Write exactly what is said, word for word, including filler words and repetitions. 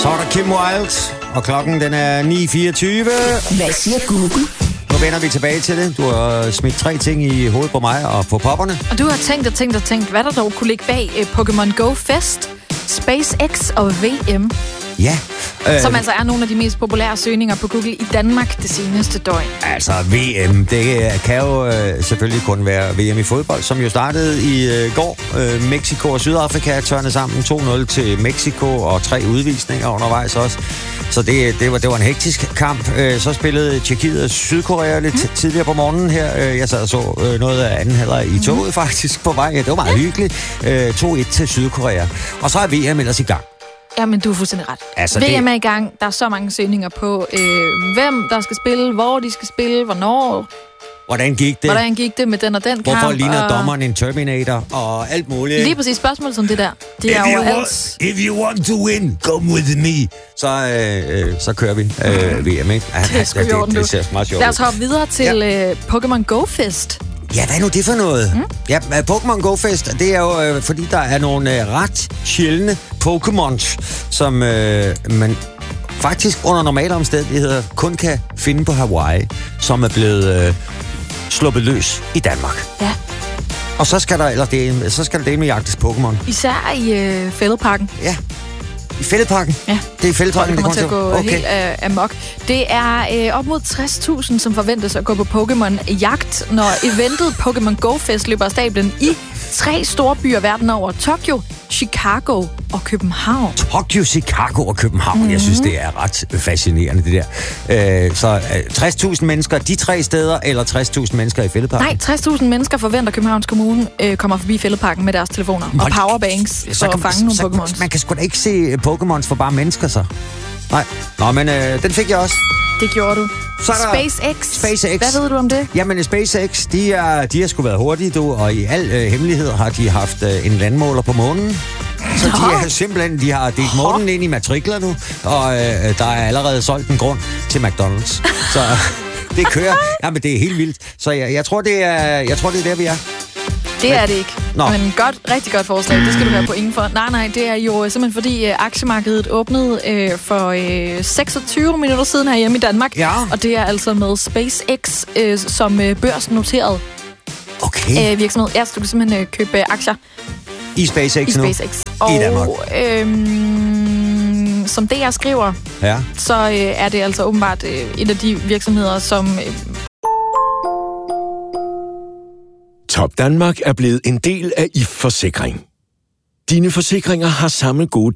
Så er der Kim Wilde, og klokken den er ni fireogtyve. Hvad siger Google? Nu vender vi tilbage til det. Du har smidt tre ting i hovedet på mig og på popperne. Og du har tænkt og tænkt og tænkt, hvad der dog kunne ligge bag uh, Pokémon Go Fest, SpaceX og V M. Ja. Øh, som altså er nogle af de mest populære søgninger på Google i Danmark det seneste døgn. Altså V M, det kan jo øh, selvfølgelig kun være V M i fodbold, som jo startede i øh, går. Øh, Mexico og Sydafrika tørnede sammen to nul til Mexico, og tre udvisninger undervejs også. Så det, det, var, det var en hektisk kamp. Øh, så spillede Tjekkiet og Sydkorea lidt mm. tidligere på morgenen her. Øh, jeg sad og så øh, noget af anden halvleg i toget mm. faktisk på vej. Ja, det var meget hyggeligt. Øh, to et til Sydkorea. Og så er V M ellers i gang. Jamen, du er fuldstændig ret. Altså, V M det... er i gang. Der er så mange søgninger på, øh, hvem der skal spille, hvor de skal spille, hvornår. Hvordan gik det? Hvordan gik det med den og den kamp? Hvorfor ligner og... dommeren en Terminator og alt muligt? Lige præcis spørgsmål som det der. Det er if, jo you alt... want, if you want to win, come with me. Så, øh, øh, så kører vi øh, V M, ikke? Ja, det er sgu i orden, det, det ser meget sjovt ud. Lad os hoppe videre til ja. øh, Pokémon Go Fest. Ja, hvad er nu det for noget? Mm. Ja, Pokémon Go Fest, det er jo, øh, fordi der er nogle øh, ret sjældne Pokémons, som øh, man faktisk under normale omstændigheder kun kan finde på Hawaii, som er blevet øh, sluppet løs i Danmark. Ja. Og så skal der, eller det, så skal der det med jagtes Pokémon. Især i øh, Fælledparken. Ja. I Fælledparken? Ja. Det er i Fælledparken, det kommer til at gå okay. helt uh, amok. Det er øh, op mod tres tusind, som forventes at gå på Pokémon-jagt, når eventet Pokémon Go Fest løber af stablen i tre store byer verden over. Tokyo, Chicago og København. Tokyo, Chicago og København. Mm-hmm. Jeg synes, det er ret fascinerende, det der. Øh, så øh, tres tusind mennesker de tre steder, eller tres tusind mennesker i Fælledparken? Nej, tres tusind mennesker forventer Københavns Kommune øh, kommer forbi Fælledparken med deres telefoner og powerbanks for at fange nogle Pokémons. Man kan sgu da ikke se Pokémons for bare mennesker, så. Nej. Nå, men øh, den fik jeg også. Det gjorde du. Så er der SpaceX. SpaceX. Hvad ved du om det? Jamen, SpaceX, de, er, de har sgu været hurtige, du, og i al øh, hemmelighed har de haft øh, en landmåler på månen. Så de er simpelthen, de har delt månen ind i matrikler nu, og øh, der er allerede solgt en grund til McDonald's. Så det kører. Jamen, det er helt vildt. Så jeg, jeg, tror, det er, jeg tror, det er der, vi er. Det er det ikke. Nå. Men godt, rigtig godt forslag. Det skal du have point for. Nej, nej, det er jo simpelthen fordi uh, aktiemarkedet åbnede uh, for uh, seksogtyve minutter siden herhjemme i Danmark. Ja. Og det er altså med SpaceX uh, som uh, børsnoteret okay. uh, virksomhed. Ja, så du kan simpelthen uh, købe uh, aktier i SpaceX, i SpaceX. nu? Og, i Danmark. Øhm, som det, jeg skriver, ja. så uh, er det altså åbenbart uh, en af de virksomheder, som... Uh, Top Danmark er blevet en del af I F Forsikring. Dine forsikringer har samme gode